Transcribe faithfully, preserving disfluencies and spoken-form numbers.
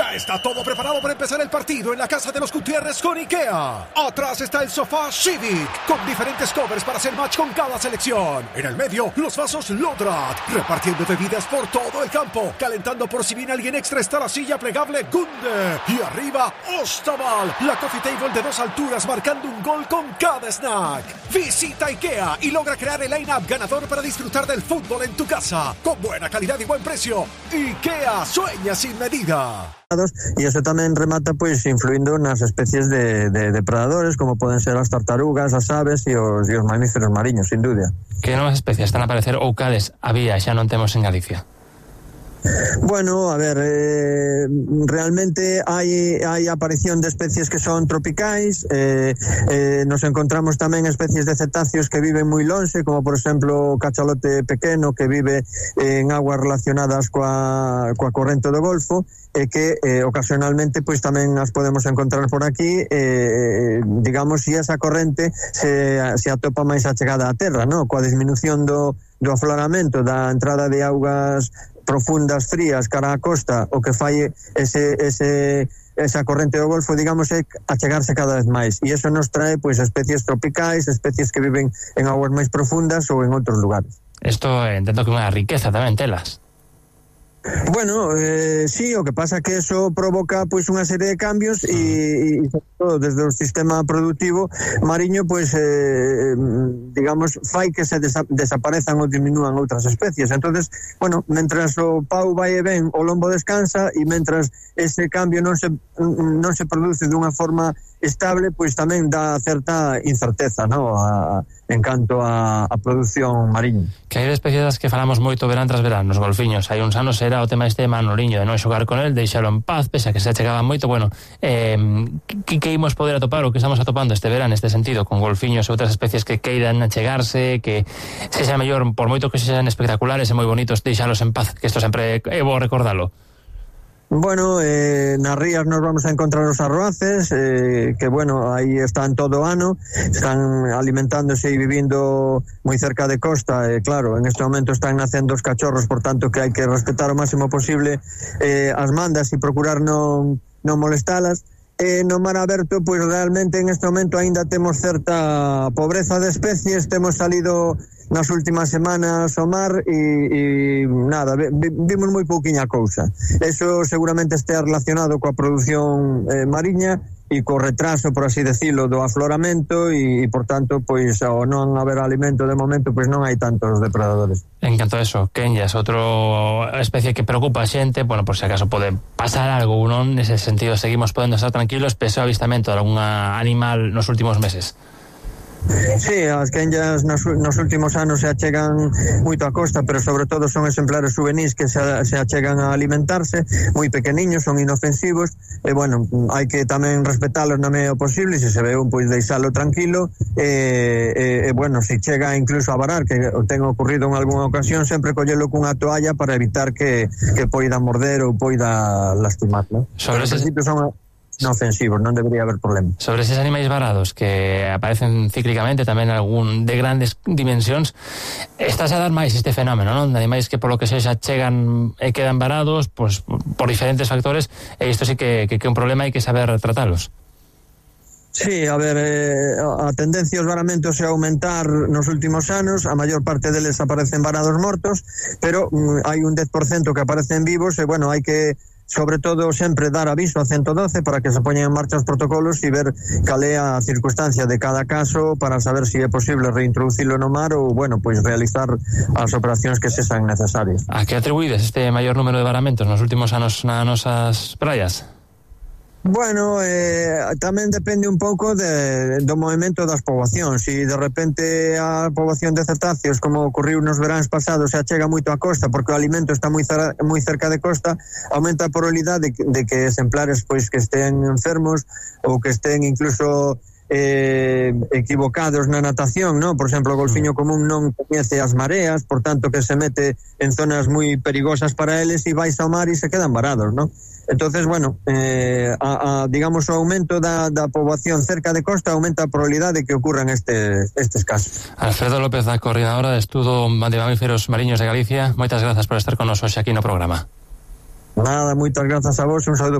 Ya está todo preparado para empezar el partido en la casa de los Gutiérrez con IKEA. Atrás está el sofá Civic, con diferentes covers para hacer match con cada selección. En el medio, los vasos Lodrat, repartiendo bebidas por todo el campo. Calentando por si viene alguien extra está la silla plegable Gunde. Y arriba, Ostaval, la coffee table de dos alturas marcando un gol con cada snack. Visita IKEA y logra crear el line-up ganador para disfrutar del fútbol en tu casa. Con buena calidad y buen precio. IKEA, sueña sin medida. Y eso tamén remata pois influindo nas especies de, de depredadores, como poden ser as tartarugas, as aves e os, e os mamíferos mariños, sin dúbida. Que novas especies están a aparecer ou cales había xa non temos en Galicia? Bueno, a ver, eh, realmente hai, hai aparición de especies que son tropicais, eh, eh, nos encontramos tamén especies de cetáceos que viven moi lonxe, como por exemplo o cachalote pequeno que vive en aguas relacionadas coa, coa corrente do Golfo, e que eh, ocasionalmente pois tamén as podemos encontrar por aquí, eh, digamos, se esa corrente se, se atopa máis achegada á terra, no? Coa disminución do, do afloramento da entrada de augas profundas, frías, cara á costa, o que fai ese, ese, esa corrente do Golfo, digamos, é achegarse cada vez máis, e eso nos trae pois especies tropicais, especies que viven en aguas máis profundas ou en outros lugares. Isto eh, entendo que é unha riqueza tamén telas. Bueno, eh, sí, o que pasa que eso provoca pois unha serie de cambios e, e sobre todo desde o sistema productivo mariño, pois eh, digamos, fai que se desa, desaparezan ou diminúan outras especies. Entonces, bueno, mentras o pau vai e ben, o lombo descansa, e mentras ese cambio non se non se produce dunha forma estable, pois tamén dá certa incerteza, no? A, en canto a, a produción mariña. Que hai de especies das que falamos moito verán tras verán, nos golfiños. Hai uns anos era o tema este de Manoliño, de non xogar con el, deixalo en paz, pese a que se achegaban moito. Bueno, eh, que, que imos poder atopar, o que estamos atopando este verán, neste sentido, con golfiños e outras especies que queiran achegarse, que se xa mellor, por moito que se sean espectaculares e moi bonitos, deixalos en paz, que isto sempre é bo recordalo. Bueno, eh, nas rías nos vamos a encontrar os arroaces, eh, que bueno, aí están todo o ano, están alimentándose e vivindo moi cerca de costa, e eh, claro, en este momento están nacendo os cachorros, por tanto que hai que respetar o máximo posible eh, as mandas e procurar non, non molestalas. E no mar aberto, pois realmente en este momento aínda temos certa pobreza de especies, temos salido nas últimas semanas ao mar e, e nada, vimos moi pouquiña cousa. Eso seguramente estea relacionado coa produción eh, mariña e co retraso, por así decirlo, do afloramento e, e por tanto, pois, ao non haber alimento de momento, pois non hai tantos depredadores. En canto a eso, Kenyas, outra especie que preocupa a xente, bueno, por se acaso pode pasar algo, non? Nese sentido, seguimos podendo estar tranquilos pese ao avistamento de algún animal nos últimos meses. Sí, as quenllas nos, nos últimos anos se achegan moito a costa, pero sobre todo son exemplares juvenís que se, se achegan a alimentarse, moi pequeniños, son inofensivos, e bueno, hai que tamén respetalos na medida posible, se se ve un, pois deixalo tranquilo, e, e, e bueno, se chega incluso a varar, que ten ocurrido en algunha ocasión, sempre collelo cunha toalla para evitar que, que poida morder ou poida lastimar, ¿no? Sobre ese principio son inofensivos, non debería haber problema. Sobre eses animais varados que aparecen cíclicamente, tamén algún de grandes dimensións, estás a dar máis este fenómeno, non? De animais que polo que sexa chegan e quedan varados, pues, por diferentes factores, e isto sí que, que, que é un problema, hai que saber tratalos. Sí, a ver, eh, a tendencia aos varamentos é aumentar nos últimos anos, a maior parte deles aparecen varados mortos, pero mm, hai un dez por cento que aparecen vivos, e bueno, hai que sobre todo sempre dar aviso a ciento doce para que se poñan en marcha os protocolos e ver cal é a circunstancia de cada caso para saber se si é posible reintroducilo no mar ou, bueno, pois realizar as operacións que sexan necesarias. A que atribuídes este maior número de varamentos nos últimos anos nas nosas praias? Bueno, eh, tamén depende un pouco de, do movimento das poboacións. Se de repente a poboación de cetáceos, como ocurriu nos veráns pasados, se achega moito a costa porque o alimento está moi, cer- moi cerca de costa, aumenta a probabilidade de, de que exemplares pois que estén enfermos ou que estén incluso eh, equivocados na natación, ¿no? Por exemplo, o golfiño común non coñece as mareas, por tanto que se mete en zonas moi perigosas para eles e vais ao mar e se quedan varados, ¿no? Entonces, bueno, eh, a, a, digamos, o aumento da, da poboación cerca de costa aumenta a probabilidade de que ocurran este, estes casos. Alfredo López, da Coordinadora de Estudo de Mamíferos Mariños de Galicia, moitas grazas por estar con nos hoxe aquí no programa. Nada, moitas grazas a vos, un saúdo.